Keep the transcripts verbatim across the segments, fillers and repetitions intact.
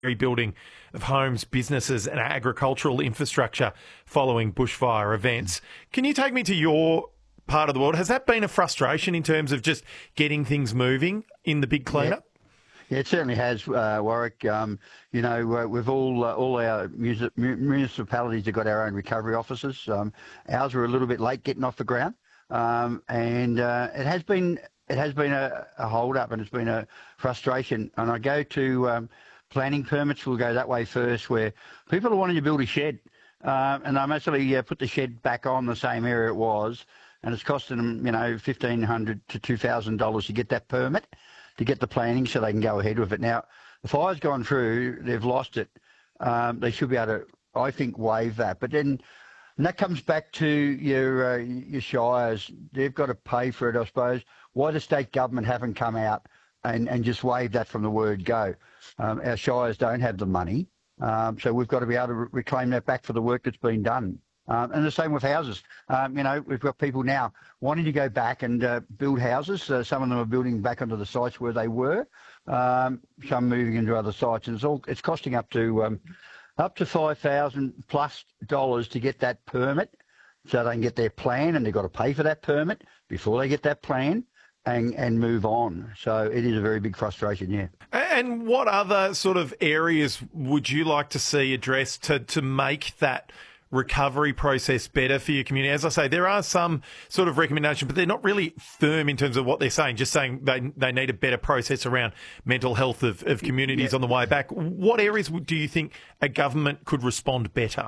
rebuilding of homes, businesses and agricultural infrastructure following bushfire events. Can you take me to your part of the world? Has that been a frustration in terms of just getting things moving in the big cleanup? Yeah, it certainly has, uh, Warwick. Um, you know, uh, we've all uh, all our mus- municipalities have got our own recovery offices. Um, ours were a little bit late getting off the ground, um, and uh, it has been it has been a, a hold up, and it's been a frustration. And I go to um, planning permits. We'll go that way first, where people are wanting to build a shed, uh, and they mostly uh, put the shed back on the same area it was, and it's costing them, you know, fifteen hundred to two thousand dollars to get that permit, to get the planning so they can go ahead with it. Now, the fire's gone through, they've lost it. Um, they should be able to, I think, waive that. But then, and that comes back to your uh, your shires. They've got to pay for it, I suppose. Why the state government haven't come out and, and just waive that from the word go? Um, our shires don't have the money, um, so we've got to be able to re- reclaim that back for the work that's been done. Um, and the same with houses. Um, you know, we've got people now wanting to go back and uh, build houses. Uh, some of them are building back onto the sites where they were. Um, some moving into other sites, and it's all it's costing up to um, up to five thousand plus dollars to get that permit, so they can get their plan, and they've got to pay for that permit before they get that plan and and move on. So it is a very big frustration, yeah. And what other sort of areas would you like to see addressed to to make that recovery process better for your community? As I say, there are some sort of recommendations, but they're not really firm in terms of what they're saying, just saying they they need a better process around mental health of, of communities yeah. on the way back. What areas do you think a government could respond better?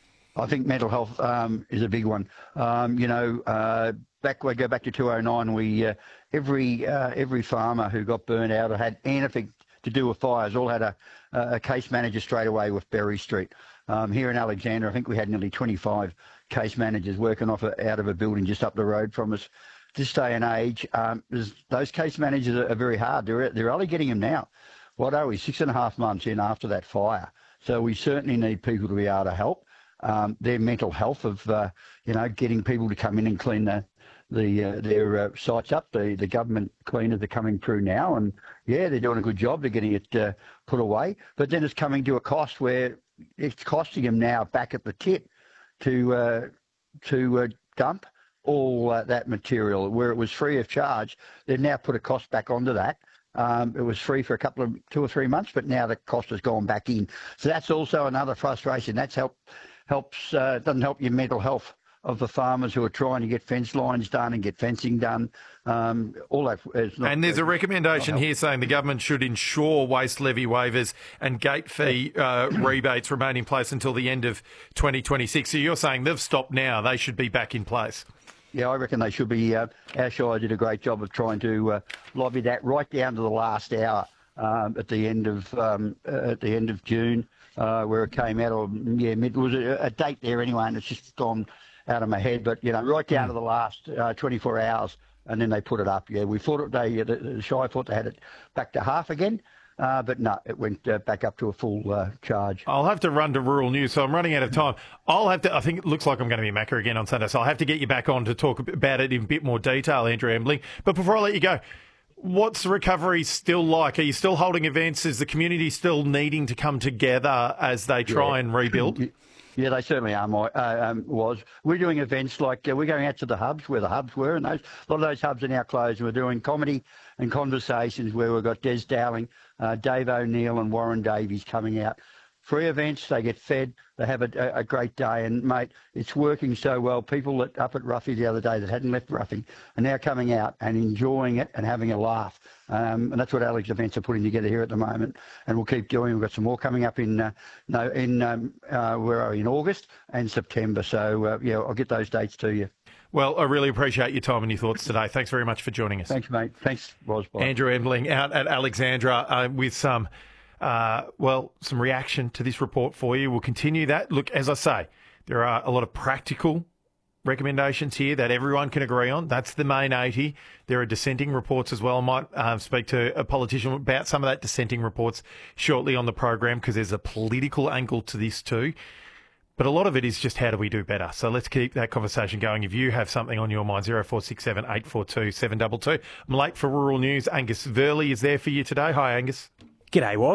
I think mental health um, is a big one. Um, you know, uh, back we go back to two oh nine, we uh, every uh, every farmer who got burnt out or had anything to do with fires all had a, a case manager straight away with Berry Street. Um, here in Alexandra, I think we had nearly twenty-five case managers working off a, out of a building just up the road from us. This day and age, um, those case managers are, are very hard. They're, they're only getting them now. What are we, six and a half months in after that fire? So we certainly need people to be able to help. Um, their mental health of, uh, you know, getting people to come in and clean the, the uh, their uh, sites up. The, the government cleaners are coming through now, and yeah, they're doing a good job. They're getting it uh, put away. But then it's coming to a cost where it's costing them now back at the tip to uh, to uh, dump all uh, that material. Where it was free of charge, they've now put a cost back onto that. Um, it was free for a couple of two or three months, but now the cost has gone back in. So that's also another frustration. That's help helps uh, doesn't help your mental health of the farmers who are trying to get fence lines done and get fencing done. Um, all that is not, and there's a recommendation here saying the government should ensure waste levy waivers and gate fee uh, rebates remain in place until the end of twenty twenty-six. So you're saying they've stopped now. They should be back in place. Yeah, I reckon they should be. Uh, our Shire did a great job of trying to uh, lobby that right down to the last hour um, at the end of um, uh, at the end of June, uh, where it came out. Or yeah, mid, it was a, a date there anyway, and it's just gone out of my head, but you know, right down to the last uh, twenty-four hours, and then they put it up. Yeah, we thought it, they the, the Shire thought they had it back to half again, uh, but no, it went uh, back up to a full uh, charge. I'll have to run to rural news, so I'm running out of time. I'll have to. I think it looks like I'm going to be Macca again on Sunday, so I'll have to get you back on to talk about it in a bit more detail, Andrew Embling. But before I let you go, what's the recovery still like? Are you still holding events? Is the community still needing to come together as they try yeah. and rebuild? Yeah, they certainly are. My, uh, um, was we're doing events like uh, we're going out to the hubs where the hubs were, and those a lot of those hubs are now closed. And we're doing comedy and conversations where we've got Des Dowling, uh, Dave O'Neill, and Warren Davies coming out. Free events, they get fed, they have a, a great day, and mate, it's working so well. People that up at Ruffy the other day that hadn't left Ruffy are now coming out and enjoying it and having a laugh. Um, and that's what Alex Events are putting together here at the moment, and we'll keep doing. We've got some more coming up in uh, no in um, uh, where are we, in August and September. So uh, yeah, I'll get those dates to you. Well, I really appreciate your time and your thoughts today. Thanks very much for joining us. Thanks, mate. Thanks, Roz. Bye. Andrew Embling out at Alexandra uh, with some. Uh, well, some reaction to this report for you. We'll continue that. Look, as I say, there are a lot of practical recommendations here that everyone can agree on. That's the main eighty. There are dissenting reports as well. I might uh, speak to a politician about some of that dissenting reports shortly on the program, because there's a political angle to this too. But a lot of it is just how do we do better. So let's keep that conversation going. If you have something on your mind, zero four six seven, eight four two, seven two two. I'm late for Rural News. Angus Verley is there for you today. Hi, Angus. G'day, Woz.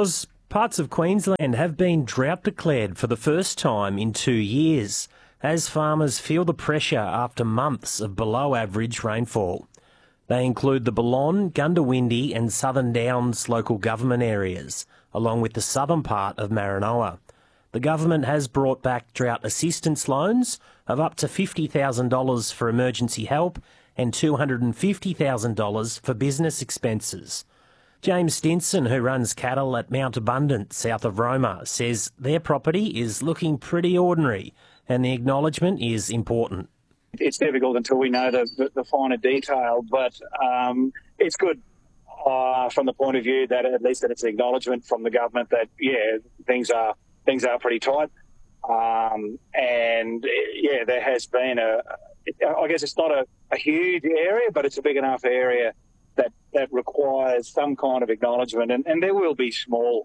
Parts of Queensland have been drought declared for the first time in two years, as farmers feel the pressure after months of below average rainfall. They include the Balonne, Gundawindi and Southern Downs local government areas, along with the southern part of Maranoa. The government has brought back drought assistance loans of up to fifty thousand dollars for emergency help and two hundred fifty thousand dollars for business expenses. James Stinson, who runs cattle at Mount Abundant, south of Roma, says their property is looking pretty ordinary and the acknowledgement is important. It's difficult until we know the, the, the finer detail, but um, it's good uh, from the point of view that at least that it's an acknowledgement from the government that, yeah, things are things are pretty tight. Um, and, yeah, there has been a, I guess it's not a, a huge area, but it's a big enough area that, that requires some kind of acknowledgement. And, and there will be small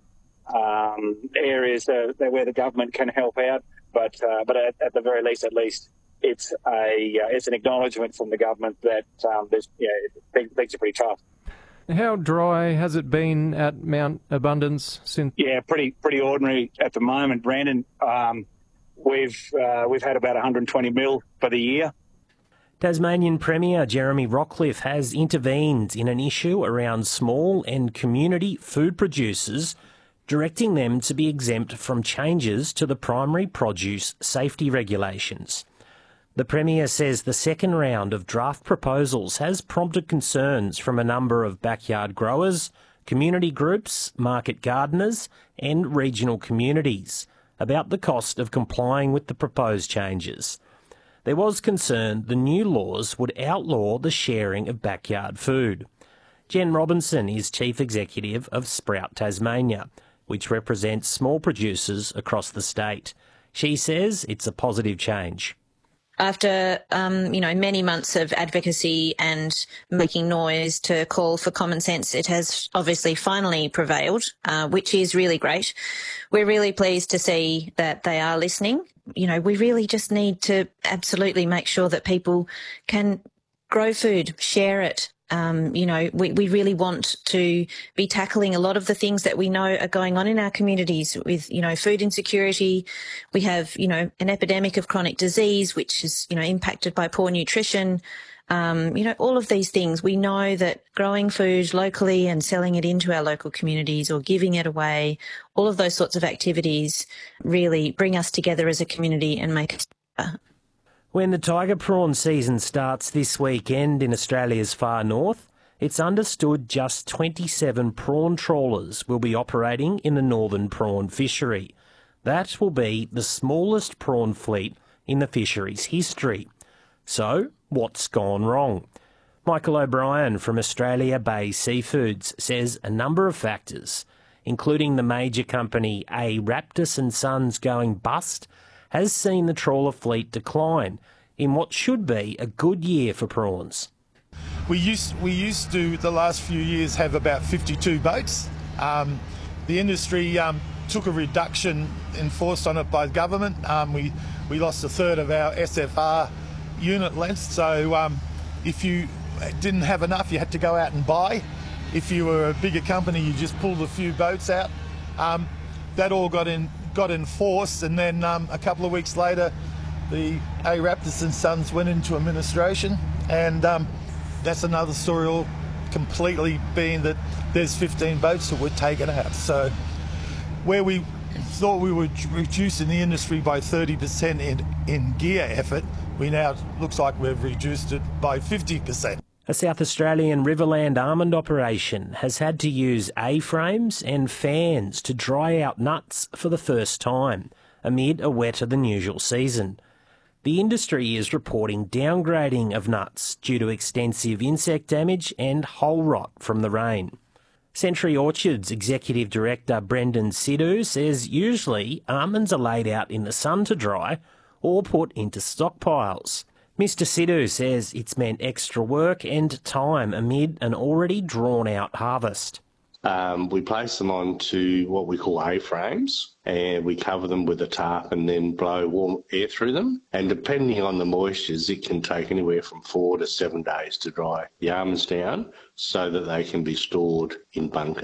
um, areas that, that where the government can help out, but uh, but at, at the very least, at least, it's a uh, it's an acknowledgement from the government that um, there's yeah things, things are pretty tough. How dry has it been at Mount Abundance since? Yeah, pretty pretty ordinary at the moment, Brandon. Um, we've uh, we've had about one hundred twenty mil for the year. Tasmanian Premier Jeremy Rockliff has intervened in an issue around small and community food producers, directing them to be exempt from changes to the primary produce safety regulations. The Premier says the second round of draft proposals has prompted concerns from a number of backyard growers, community groups, market gardeners and regional communities about the cost of complying with the proposed changes. There was concern the new laws would outlaw the sharing of backyard food. Jen Robinson is Chief Executive of Sprout Tasmania, which represents small producers across the state. She says it's a positive change. After, um, you know, many months of advocacy and making noise to call for common sense, it has obviously finally prevailed, uh, which is really great. We're really pleased to see that they are listening. You know, we really just need to absolutely make sure that people can grow food, share it. Um, you know, we, we really want to be tackling a lot of the things that we know are going on in our communities with, you know, food insecurity. We have, you know, an epidemic of chronic disease, which is, you know, impacted by poor nutrition. Um, you know, all of these things. We know that growing food locally and selling it into our local communities or giving it away, all of those sorts of activities really bring us together as a community and make us better. When the tiger prawn season starts this weekend in Australia's far north, it's understood just twenty-seven prawn trawlers will be operating in the northern prawn fishery. That will be the smallest prawn fleet in the fishery's history. So, what's gone wrong? Michael O'Brien from Australia Bay Seafoods says a number of factors, including the major company A. Raptis and Sons going bust, has seen the trawler fleet decline in what should be a good year for prawns. We used we used to, the last few years, have about fifty-two boats. Um, the industry um, took a reduction enforced on it by the government. Um, we, we lost a third of our S F R unit length, so um, if you didn't have enough, you had to go out and buy. If you were a bigger company, you just pulled a few boats out. Um, that all got in got enforced, and then um, a couple of weeks later, the A. Raptis and Sons went into administration, and um, that's another story all completely being that there's fifteen boats that were taken out. So where we thought we were reducing the industry by thirty percent in, in gear effort, we now looks like we've reduced it by fifty percent. A South Australian Riverland almond operation has had to use A-frames and fans to dry out nuts for the first time, amid a wetter than usual season. The industry is reporting downgrading of nuts due to extensive insect damage and hole rot from the rain. Century Orchards Executive Director Brendan Sidhu says usually almonds are laid out in the sun to dry or put into stockpiles. Mister Sidhu says it's meant extra work and time amid an already drawn-out harvest. Um, we place them onto what we call A-frames, and we cover them with a tarp and then blow warm air through them. And depending on the moistures, it can take anywhere from four to seven days to dry the almonds down so that they can be stored in bunkers.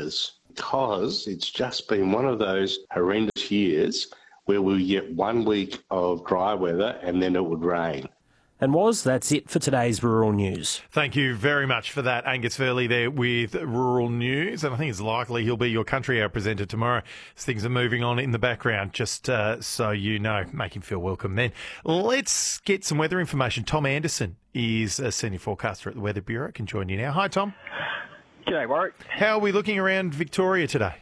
because it's just been one of those horrendous years where we get one week of dry weather and then it would rain. And was that's it for today's Rural News. Thank you very much for that, Angus Fairley there with Rural News. And I think it's likely he'll be your country hour presenter tomorrow as things are moving on in the background, just uh, so you know. Make him feel welcome then. Let's get some weather information. Tom Anderson is a senior forecaster at the Weather Bureau. Can join you now. Hi, Tom. G'day, Warwick. How are we looking around Victoria today?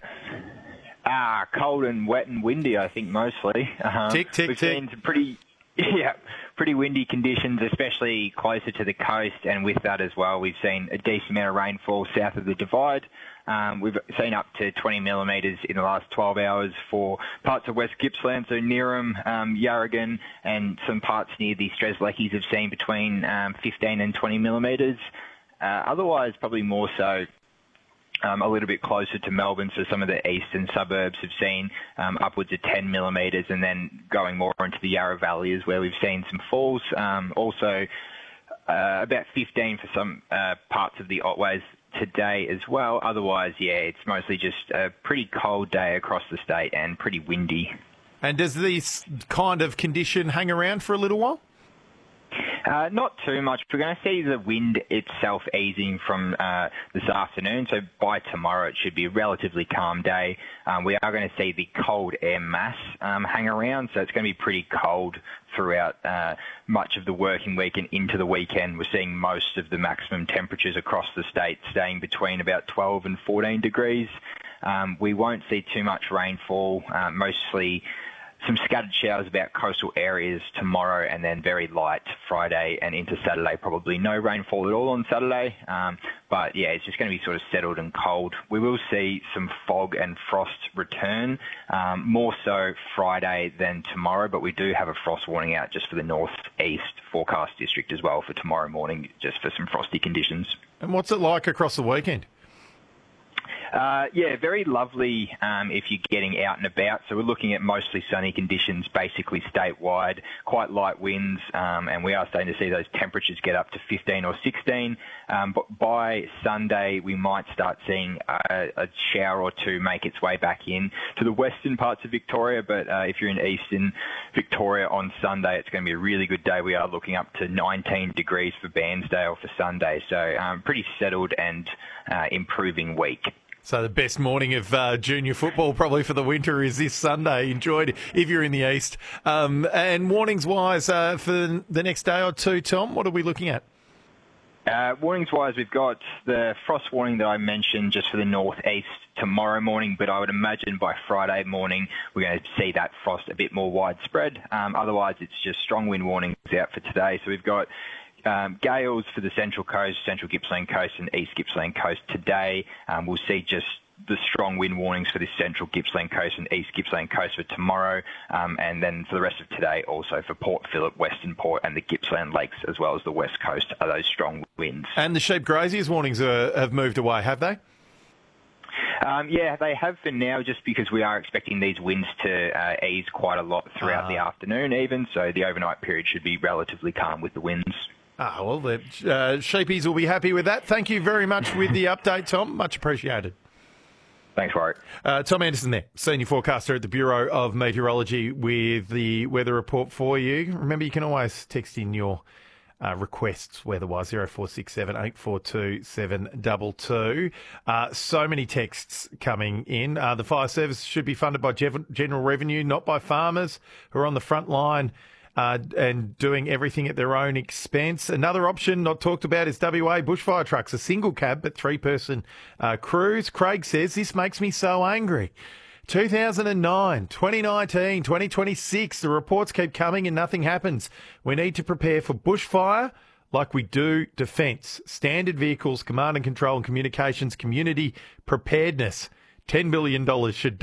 Ah, cold and wet and windy, I think, mostly. Uh, tick, tick, we've tick. Seen some pretty, yeah, pretty windy conditions, especially closer to the coast, and with that as well, we've seen a decent amount of rainfall south of the Divide. Um, we've seen up to twenty millimetres in the last twelve hours for parts of West Gippsland, so Neerim, um, Yarragon, and some parts near the Strzelecki's have seen between um, fifteen and twenty millimetres. Uh, otherwise, probably more so um, a little bit closer to Melbourne, so some of the eastern suburbs have seen um, upwards of ten millimetres, and then going more into the Yarra Valley is where we've seen some falls. Um, also, uh, about fifteen for some uh, parts of the Otways today as well. Otherwise, yeah, it's mostly just a pretty cold day across the state and pretty windy. And does this kind of condition hang around for a little while? Uh, not too much. We're going to see the wind itself easing from uh, this afternoon, so by tomorrow it should be a relatively calm day. Um, we are going to see the cold air mass um, hang around, so it's going to be pretty cold throughout uh, much of the working week and into the weekend. We're seeing most of the maximum temperatures across the state staying between about twelve and fourteen degrees. Um, we won't see too much rainfall, uh, mostly some scattered showers about coastal areas tomorrow, and then very light Friday and into Saturday. Probably no rainfall at all on Saturday. Um, but yeah, it's just going to be sort of settled and cold. We will see some fog and frost return, um, more so Friday than tomorrow, but we do have a frost warning out just for the northeast forecast district as well for tomorrow morning, just for some frosty conditions. And what's it like across the weekend? Uh, yeah, very lovely um, if you're getting out and about. So we're looking at mostly sunny conditions, basically statewide, quite light winds, um, and we are starting to see those temperatures get up to fifteen or sixteen. Um, but by Sunday, we might start seeing a, a shower or two make its way back in to the western parts of Victoria. But uh, if you're in eastern Victoria on Sunday, it's going to be a really good day. We are looking up to nineteen degrees for Bairnsdale for Sunday. So um, pretty settled and uh, improving week. So the best morning of uh, junior football probably for the winter is this Sunday. Enjoyed if you're in the east. Um, and warnings-wise uh, for the next day or two, Tom, what are we looking at? Uh, warnings-wise, we've got the frost warning that I mentioned just for the northeast tomorrow morning, but I would imagine by Friday morning we're going to see that frost a bit more widespread. Um, otherwise, it's just strong wind warnings out for today. So we've got Um, gales for the Central Coast, Central Gippsland Coast and East Gippsland Coast today. Um, we'll see just the strong wind warnings for the Central Gippsland Coast and East Gippsland Coast for tomorrow, um, and then for the rest of today also for Port Phillip, Western Port and the Gippsland Lakes as well as the West Coast are those strong winds. And the sheep graziers warnings are, have moved away, have they? Um, yeah, they have for now, just because we are expecting these winds to uh, ease quite a lot throughout uh, the afternoon even, so the overnight period should be relatively calm with the winds. Ah, well, the uh, sheepies will be happy with that. Thank you very much with the update, Tom. Much appreciated. Thanks, Warwick. Uh, Tom Anderson there, senior forecaster at the Bureau of Meteorology with the weather report for you. Remember, you can always text in your uh, requests weather-wise, zero four six seven, eight four two, seven two two. Uh, so many texts coming in. Uh, the fire service should be funded by general revenue, not by farmers who are on the front line Uh, and doing everything at their own expense. Another option not talked about is W A bushfire trucks, a single cab but three-person uh, crews. Craig says, this makes me so angry. two thousand nine, twenty nineteen, twenty twenty-six, the reports keep coming and nothing happens. We need to prepare for bushfire like we do defence. Standard vehicles, command and control and communications, community preparedness. ten billion dollars should do it.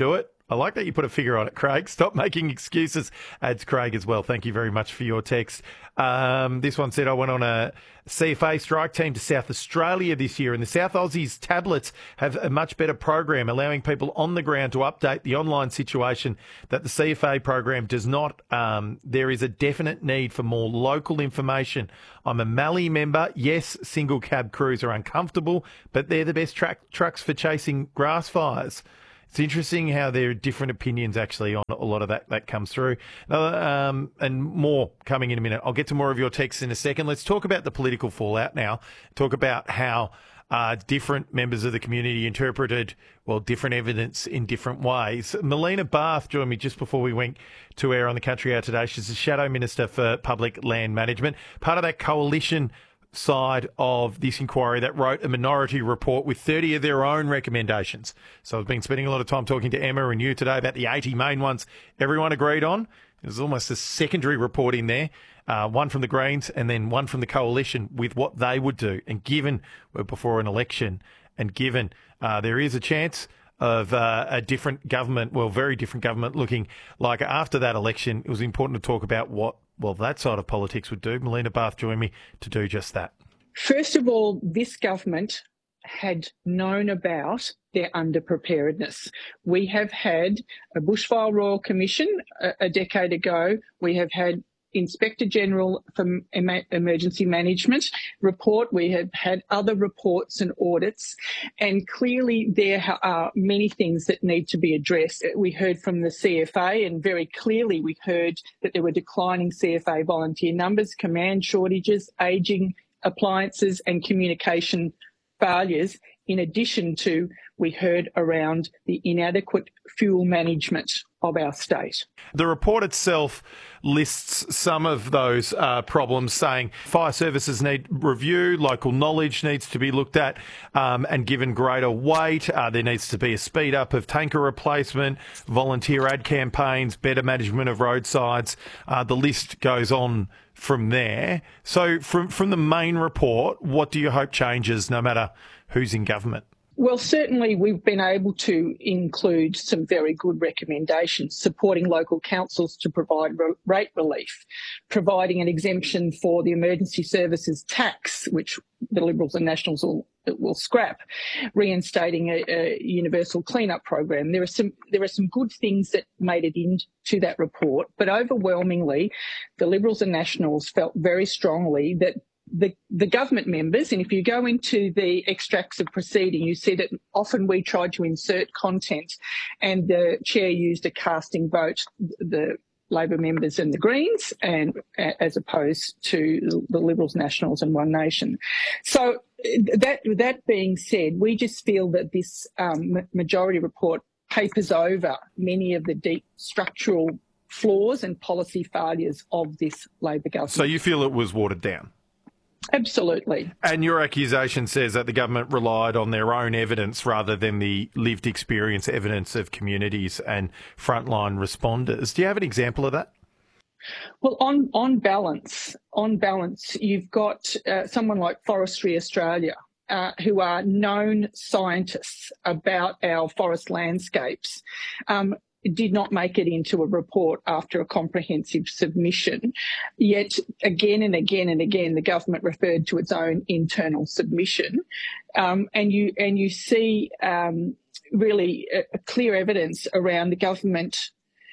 I like that you put a figure on it, Craig. Stop making excuses, adds Craig as well. Thank you very much for your text. Um, this one said, I went on a C F A strike team to South Australia this year, and the South Aussies tablets have a much better program, allowing people on the ground to update the online situation that the C F A program does not. Um, there is a definite need for more local information. I'm a Mallee member. Yes, single cab crews are uncomfortable, but they're the best track, trucks for chasing grass fires. It's interesting how there are different opinions actually on a lot of that that comes through. Uh, um, and more coming in a minute. I'll get to more of your texts in a second. Let's talk about the political fallout now. Talk about how uh, different members of the community interpreted, well, different evidence in different ways. Melina Barth joined me just before we went to air on the Country Hour today. She's the Shadow Minister for Public Land Management, part of that coalition side of this inquiry that wrote a minority report with thirty of their own recommendations. So I've been spending a lot of time talking to Emma and you today about the eighty main ones everyone agreed on. There's almost a secondary report in there, uh, one from the Greens and then one from the Coalition with what they would do. And given we're before an election and given uh, there is a chance of uh, a different government, well, very different government looking like after that election, it was important to talk about what well, that side of politics would do. Melina Barth joined me to do just that. First of all, this government had known about their underpreparedness. We have had a Bushfire Royal Commission a, a decade ago. We have had Inspector General for Emergency Management report. We have had other reports and audits, and clearly there are many things that need to be addressed. We heard from the C F A, and very clearly we heard that there were declining C F A volunteer numbers, command shortages, ageing appliances and communication failures, in addition to we heard around the inadequate fuel management of our state. The report itself lists some of those uh, problems, saying fire services need review, local knowledge needs to be looked at um, and given greater weight. Uh, there needs to be a speed up of tanker replacement, volunteer ad campaigns, better management of roadsides. Uh, the list goes on from there. So from, from the main report, what do you hope changes no matter who's in government? Well, certainly we've been able to include some very good recommendations, supporting local councils to provide re- rate relief, providing an exemption for the emergency services tax, which the Liberals and Nationals will, will scrap, reinstating a, a universal clean-up program. There are some there are some good things that made it into that report, but overwhelmingly, the Liberals and Nationals felt very strongly that The, the government members, and if you go into the extracts of proceeding, you see that often we tried to insert content and the chair used a casting vote, the Labor members and the Greens, and as opposed to the Liberals, Nationals and One Nation. So that that being said, we just feel that this um, majority report papers over many of the deep structural flaws and policy failures of this Labor government. So you feel it was watered down? Absolutely. And your accusation says that the government relied on their own evidence rather than the lived experience evidence of communities and frontline responders. Do you have an example of that? Well, on, on balance, on balance, you've got uh, someone like Forestry Australia, uh, who are known scientists about our forest landscapes, um, did not make it into a report after a comprehensive submission. Yet again and again and again, the government referred to its own internal submission. Um, and you and you see um, really a, a clear evidence around the government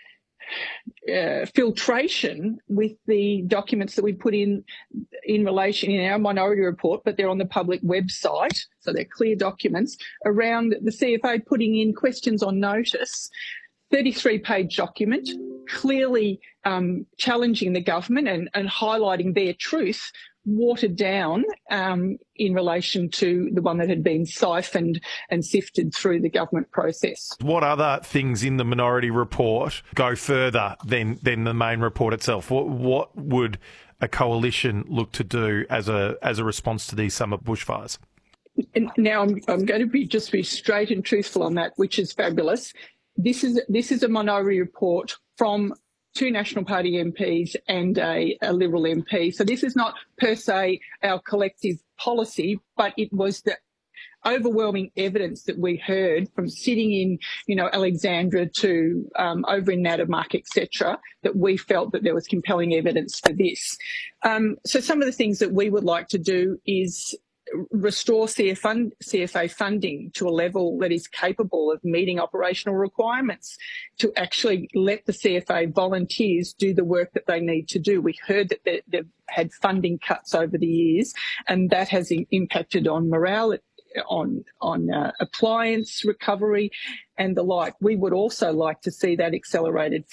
uh, filtration with the documents that we put in in relation in our minority report, but they're on the public website, so they're clear documents around the C F A putting in questions on notice. thirty-three page document, clearly um, challenging the government and, and highlighting their truth, watered down um, in relation to the one that had been siphoned and sifted through the government process. What other things in the minority report go further than, than the main report itself? What, what would a coalition look to do as a as a response to these summer bushfires? And now I'm, I'm going to be just be straight and truthful on that, which is fabulous. This is this is a minority report from two National Party M Ps and a, a Liberal M P. So this is not per se our collective policy, but it was the overwhelming evidence that we heard from sitting in, you know, Alexandra to um, over in Natamak, et cetera, that we felt that there was compelling evidence for this. Um, so some of the things that we would like to do is restore C F A funding to a level that is capable of meeting operational requirements, to actually let the C F A volunteers do the work that they need to do. We heard that they, they've had funding cuts over the years, and that has impacted on morale, on on uh, appliance recovery and the like. We would also like to see that accelerated